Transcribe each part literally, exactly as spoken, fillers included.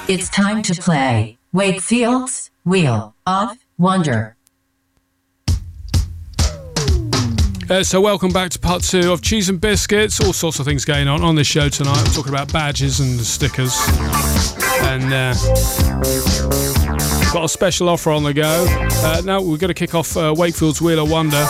It's time to play Wakefield's Wheel of Wonder. Uh, so welcome back to part two of Cheese and Biscuits. All sorts of things going on on this show tonight. We're talking about badges and stickers. And uh, got a special offer on the go. Uh, now we're going to kick off uh, Wakefield's Wheel of Wonder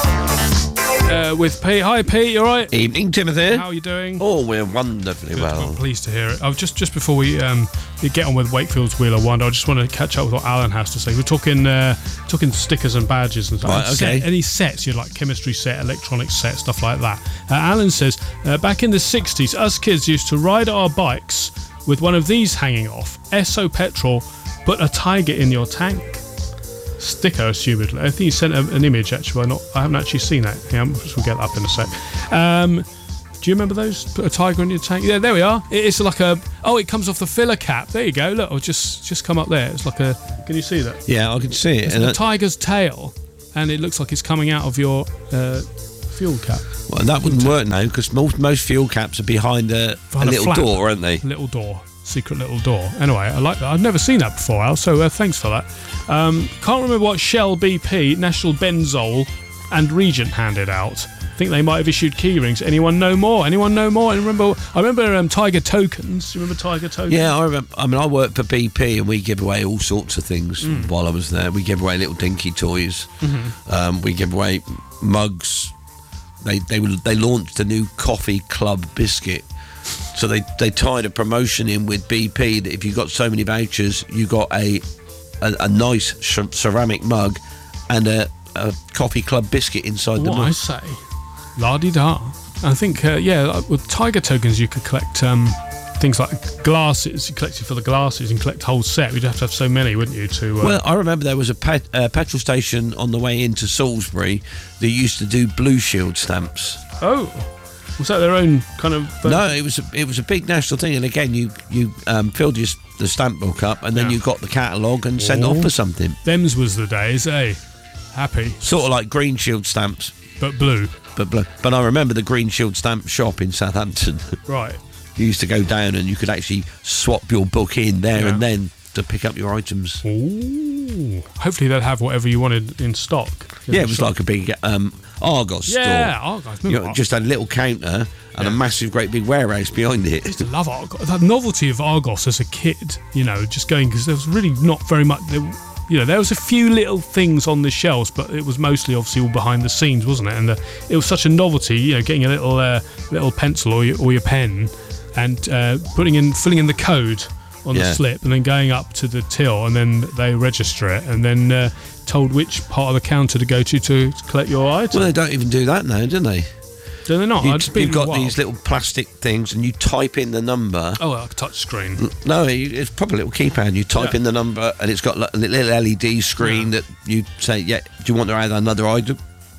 uh, with Pete. Hi Pete, you alright? Evening, Timothy. How are you doing? Oh, we're wonderfully Good, well. I'm pleased to hear it. Oh, just just before we um, get on with Wakefield's Wheel of Wonder, I just want to catch up with what Alan has to say. We're talking uh, talking stickers and badges and stuff. Right, okay. Set, any sets, you like chemistry set, electronic set, stuff like that. Uh, Alan says, uh, back in the sixties, us kids used to ride our bikes with one of these hanging off. Esso petrol, put a tiger in your tank. Sticker, assumedly. I think you sent a, an image, actually. I, not, I haven't actually seen that. Yeah, we'll get that up in a sec. Um, do you remember those? Put a tiger in your tank? Yeah, there we are. It's like a... Oh, it comes off the filler cap. There you go. Look, I'll just, just come up there. It's like a... Can you see that? Yeah, I can see it. It's and a that, tiger's tail, and it looks like it's coming out of your uh, fuel cap. well, that wouldn't work now, because most, most fuel caps are behind a, Behind a a little flap. door, aren't they? Little door. Secret little door. Anyway, I like that. I've never seen that before, Al, so uh, thanks for that. Um, can't remember what Shell, B P, National Benzol and Regent handed out. I think they might have issued key rings. Anyone know more? Anyone know more? I remember I remember um, Tiger Tokens. You remember Tiger Tokens? Yeah, I remember. I mean, I worked for B P, and we give away all sorts of things Mm. while I was there. We give away little dinky toys. Mm-hmm. Um, we give away mugs. They they were, they launched a new coffee club biscuit. So they, they tied a promotion in with B P that if you got so many vouchers, you got a a, a nice sh- ceramic mug and a, a coffee club biscuit inside the What mug. I say, la-di-da. I think, uh, yeah, with Tiger Tokens you could collect um, things like glasses. You collect it for the glasses and collect a whole set. You'd have to have so many, wouldn't you? To uh, Well, I remember there was a pet, uh, petrol station on the way into Salisbury that used to do Blue Shield stamps. Oh, was that their own kind of... Uh, No, it was a, it was a big national thing, and again, you you um, filled your, the stamp book up, and then Yeah. you got the catalogue and sent Oh. off for something. Them's was the days, eh? Happy. Sort of like Green Shield stamps, But blue. but blue. But I remember the Green Shield stamp shop in Southampton. Right. You used to go down, and you could actually swap your book in there Yeah. and then to pick up your items. Ooh. Hopefully they'll have whatever you wanted in stock. Yeah, it was like a big um, Argos Yeah, store. Argos. You Remember know, just a little counter and a massive, great big warehouse behind it. I used to love Argos. The novelty of Argos as a kid, you know, just going, because there was really not very much... There, you know, there was a few little things on the shelves, but it was mostly obviously all behind the scenes, wasn't it? And the, it was such a novelty, you know, getting a little uh, little pencil or your, or your pen and uh, putting in, filling in the code on Yeah. the slip, and then going up to the till, and then they register it, and then uh, told which part of the counter to go to to collect your item. Well, they don't even do that now, do they? Do they not? You, It's been you've got a while. these little plastic things, and you type in the number. Oh, like a touch screen. No, it's probably a little keypad. You type Yeah. in the number, and it's got like a little L E D screen Yeah. that you say, "Yeah, do you want to add another item?"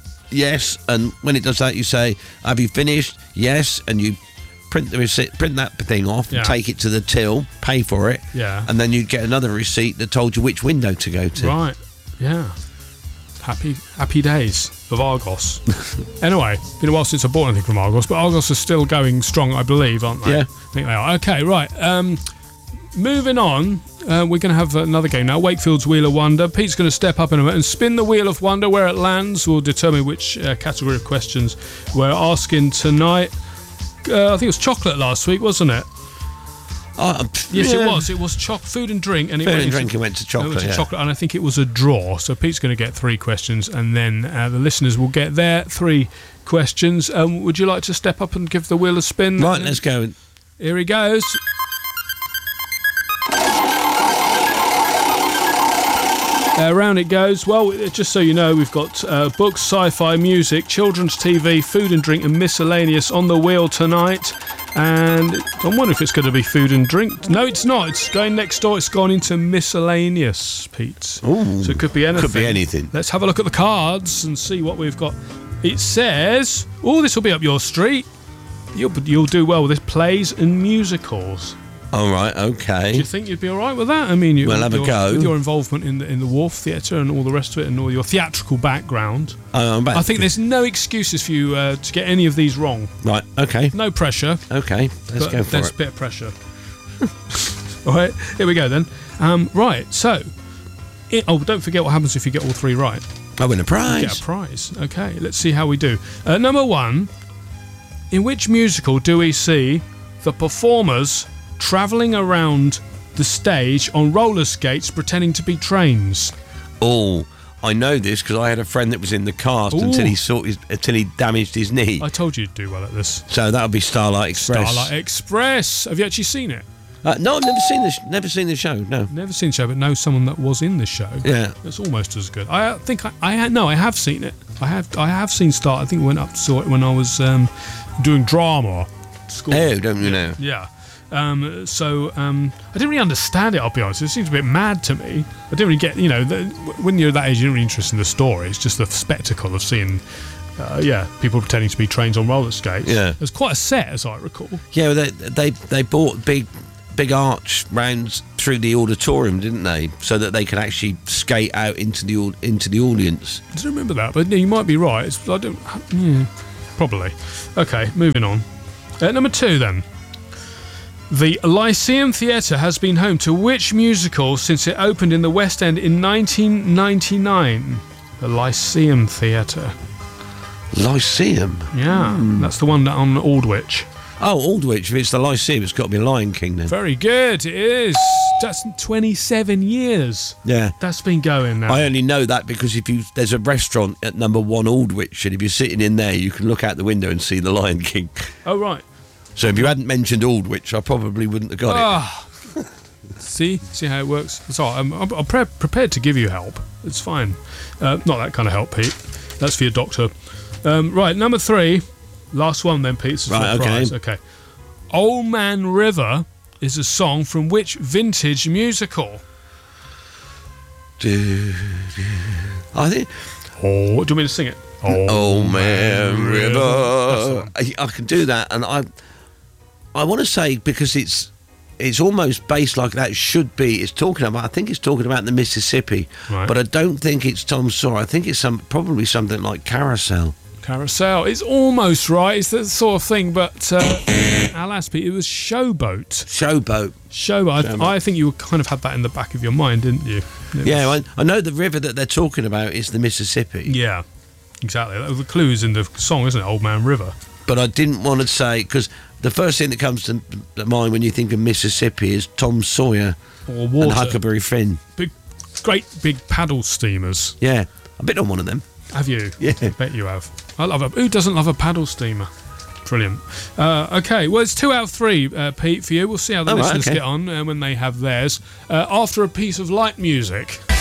Yes, and when it does that, you say, "Have you finished?" Yes, and you print the receipt, print that thing off, Yeah. and take it to the till, pay for it, Yeah. and then you'd get another receipt that told you which window to go to. Right. Yeah. Happy happy days of Argos. Anyway, been a while since I bought anything from Argos, but Argos are still going strong, I believe, aren't they? Yeah. I think they are. Okay, right. Um, moving on, uh, we're going to have another game now. Wakefield's Wheel of Wonder. Pete's going to step up in a minute and spin the Wheel of Wonder. Where it lands will determine which uh, category of questions we're asking tonight. Uh, I think it was chocolate last week, wasn't it? Oh, pff, Yes, yeah. it was. It was choc- food and drink, and it Food went and into- drink and went to it chocolate. went to yeah. chocolate, and I think it was a draw. So Pete's going to get three questions, and then uh, the listeners will get their three questions. Um, would you like to step up and give the wheel a spin? Right, let's go. Here he goes. Uh, round it goes. Well, uh, just so you know, we've got uh, books, sci-fi, music, children's T V, food and drink, and miscellaneous on the wheel tonight. And I'm wondering if it's going to be food and drink. No, it's not. It's going next door. It's gone into miscellaneous, Pete. Ooh, So it could be anything. Could be anything. Let's have a look at the cards and see what we've got. It says, oh, this will be up your street. You'll, you'll do well with this. Plays and musicals. All right, Do okay. you think you'd be all right with that? I mean, you, We'll have a your, go. with your involvement in the in the Wharf Theatre and all the rest of it, and all your theatrical background. Oh, I'm back. I think there's no excuses for you uh, to get any of these wrong. Right, okay, No pressure. okay. Let's but go for there's it. a bit of pressure. All right, here we go then. Um, right, so, it, oh, don't forget what happens if you get all three right. I win a prize. You get a prize. Okay, let's see how we do. Uh, number one, in which musical do we see the performers travelling around the stage on roller skates pretending to be trains? Oh, I know this because I had a friend that was in the cast Ooh. until he saw his, until he damaged his knee. I told you to do well at this. So that would be Starlight Express. Starlight Express. Have you actually seen it? Uh, no, I've never seen the sh- never seen the show. No. Never seen the show, but know someone that was in the show. Yeah. It's almost as good. I think I, I had no, I have seen it. I have I have seen Start. I think I went up saw it when I was um, doing drama at school. Oh, don't you know? Yeah. Um, so um, I didn't really understand it. I'll be honest. It seems a bit mad to me. I didn't really get. You know, the, when you're that age, you're not really interested in the story. It's just the spectacle of seeing. Uh, yeah, people pretending to be trains on roller skates. Yeah. It was quite a set, as I recall. Yeah, well, they they they bought big big arch rounds through the auditorium, didn't they? So that they could actually skate out into the au- into the audience. I don't remember that, but you might be right. It's, I don't. Yeah, probably. Okay, moving on. Uh, number two, then. The Lyceum Theatre has been home to which musical since it opened in the West End in nineteen ninety-nine? The Lyceum Theatre. Lyceum. Yeah, Hmm. that's the one on Aldwych. Oh, Aldwych. If it's the Lyceum, it's got to be Lion King then. Very good, it is. That's twenty-seven years. Yeah. That's been going now. I only know that because if you there's a restaurant at number one Aldwych, and if you're sitting in there, you can look out the window and see the Lion King. Oh, right. So if you hadn't mentioned Aldwych, I probably wouldn't have got it. Ah. See? See how it works? It's all right. I'm, I'm, I'm pre- prepared to give you help. It's fine. Uh, not that kind of help, Pete. That's for your doctor. Um, right, number three. Last one then, Pete. It's a Right, surprise. okay. Okay. Old Man River is a song from which vintage musical? I think. Oh, do you want me to sing it? Old Man River. River. I, I can do that, and I, I want to say because it's, it's almost based like that should be. It's talking about. I think it's talking about the Mississippi, Right. but I don't think it's Tom Sawyer. I think it's some probably something like Carousel. Carousel. It's almost right. It's that sort of thing, but uh, alas, Pete, it was Showboat. Showboat. Showboat. Showboat. I, I think you kind of had that in the back of your mind, didn't you? It Yeah, was- I, I know the river that they're talking about is the Mississippi. Yeah, exactly. The clue's in the song, isn't it? Old Man River. But I didn't want to say because the first thing that comes to mind when you think of Mississippi is Tom Sawyer Or and water. Huckleberry Finn. Big, great big paddle steamers. Yeah, I've been on one of them. Have you? Yeah. I bet you have. I love a. Who doesn't love a paddle steamer? Brilliant. Uh, okay, well, it's two out of three, uh, Pete, for you. We'll see how the Oh, right, listeners okay. get on uh, when they have theirs. Uh, after a piece of light music.